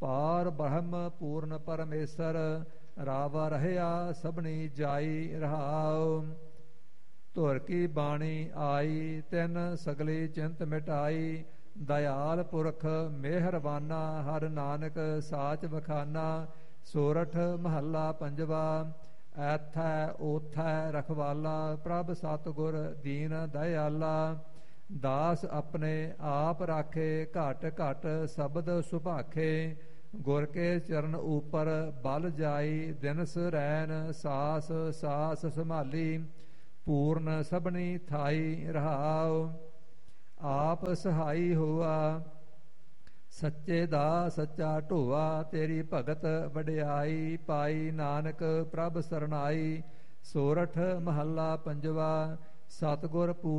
ਪਾਰ ਬ੍ਰਹਮ ਪੂਰਨ ਪਰਮੇਸ਼ਰ, ਰਾਵਾ ਰਹਿਆ ਸਭਨੀ ਜਾਈ ਰਹਾਉ। ਧੁਰ ਕੀ ਬਾਣੀ ਆਈ, ਤਿਨ ਸਗਲੀ ਚਿੰਤ ਮਿਟਾਈ। ਦਇਆਲ ਪੁਰਖ ਮਿਹਰਬਾਨਾ, ਹਰ ਨਾਨਕ ਸਾਚ ਬਖਾਨਾ। ਸੋਰਠ ਮਹੱਲਾ ਪੰਜਵਾ। ਐਥੈ ਓਥੈ ਰਖਵਾਲਾ, ਪ੍ਰਭ ਸਤਿਗੁਰ ਦੀਨ ਦਇਆਲਾ। ਦਾਸ ਆਪਣੇ ਆਪ ਰਾਖੇ, ਘਟ ਘਟ ਸ਼ਬਦ ਸੁਭਾਖੇ। ਗੁਰ ਕੇ ਚਰਨ ਉਪਰ ਬਲ ਜਾਈ, ਦਿਨਸ ਰੈਨ ਸਾਸ ਸਾਸ ਸੰਭਾਲੀ। ਪੂਰਨ ਸਭਨੀ ਥਾਈ ਰਹਾਉ, ਆਪ ਸਹਾਈ ਹੋਆ। ਸੱਚੇ ਦਾ ਸੱਚਾ ਢੋਆ, ਤੇਰੀ ਭਗਤ ਵਡਿਆਈ। ਪਾਈ ਨਾਨਕ ਪ੍ਰਭ ਸਰਨਾਈ। ਸੋਰਠ ਮਹੱਲਾ ਪੰਜਵਾ। ਸਤਿਗੁਰ